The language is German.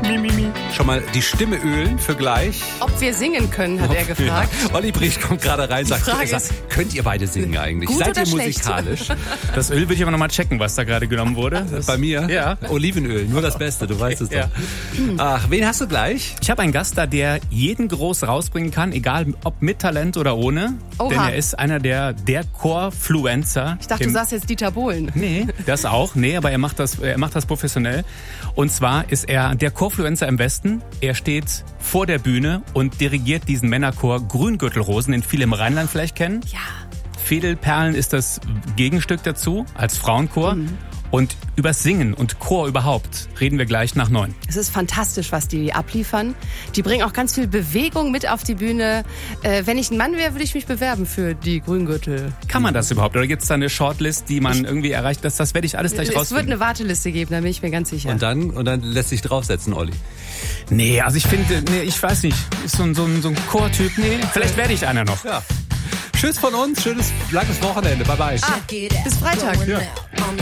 Schon mal die Stimme ölen für gleich. Ob wir singen können, hat er gefragt. Ja. Olli Bricht kommt gerade rein, sagt, könnt ihr beide singen eigentlich? Gut Seid ihr oder musikalisch? Das Öl will ich aber nochmal checken, was da gerade genommen wurde. Bei mir? Ja. Olivenöl, nur das Beste, du weißt es doch. Ja. Ach, wen hast du gleich? Ich habe einen Gast da, der jeden groß rausbringen kann, egal ob mit Talent oder ohne. Oha. Denn er ist einer der Chorfluencer. Ich dachte, du sagst jetzt Dieter Bohlen. Nee, das auch. Nee, aber er macht das professionell. Und zwar ist er der Chorfluencer im Westen. Er steht vor der Bühne und dirigiert diesen Männerchor Grüngürtelrosen, den viele im Rheinland vielleicht kennen. Ja. Fädelperlen ist das Gegenstück dazu als Frauenchor. Und übers Singen und Chor überhaupt reden wir gleich nach 9. Es ist fantastisch, was die abliefern. Die bringen auch ganz viel Bewegung mit auf die Bühne. Wenn ich ein Mann wäre, würde ich mich bewerben für die Grüngürtel. Kann man das überhaupt? Oder gibt es da eine Shortlist, die man irgendwie erreicht? Das werde ich alles gleich rausfinden. Es wird eine Warteliste geben, da bin ich mir ganz sicher. Und dann lässt sich draufsetzen, Olli. Nee, also ich finde, ich weiß nicht, ist so ein Chortyp, nee, vielleicht werde ich einer noch. Ja. Tschüss von uns, schönes, langes Wochenende, bye bye. Bis Freitag. Ja.